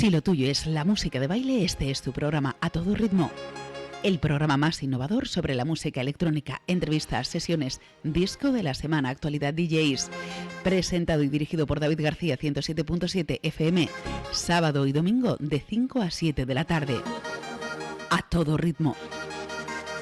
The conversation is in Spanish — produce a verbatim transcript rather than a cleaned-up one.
Si lo tuyo es la música de baile, este es tu programa A Todo Ritmo. El programa más innovador sobre la música electrónica, entrevistas, sesiones, disco de la semana, actualidad D Js. Presentado y dirigido por David García, ciento siete punto siete F M. Sábado y domingo de cinco a siete de la tarde. A Todo Ritmo.